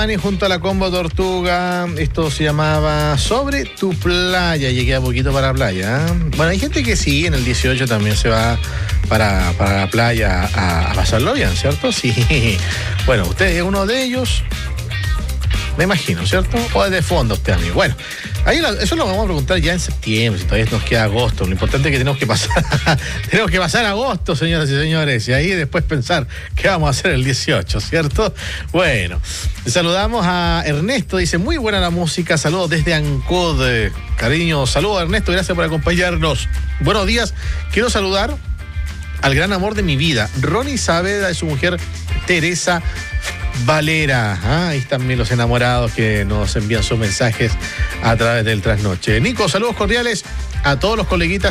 Junto a la Combo Tortuga, esto se llamaba Sobre tu playa, llegué a poquito para la playa. Bueno, hay gente que sí, en el 18 también se va para la playa a pasarlo bien, ¿cierto? Sí. Bueno, usted es uno de ellos, me imagino, ¿cierto? O es de fondo usted, amigo. Bueno, ahí eso lo vamos a preguntar ya en septiembre, si todavía nos queda agosto. Lo importante es que tenemos que pasar agosto, señoras y señores, y ahí después pensar qué vamos a hacer el 18, ¿cierto? Bueno, saludamos a Ernesto, dice, muy buena la música, saludos desde Ancud. Cariño, saludos Ernesto, gracias por acompañarnos. Buenos días, quiero saludar al gran amor de mi vida, Ronnie Saavedra, y su mujer Teresa Valera. Ahí están los enamorados que nos envían sus mensajes a través del trasnoche. Nico, saludos cordiales a todos los coleguitas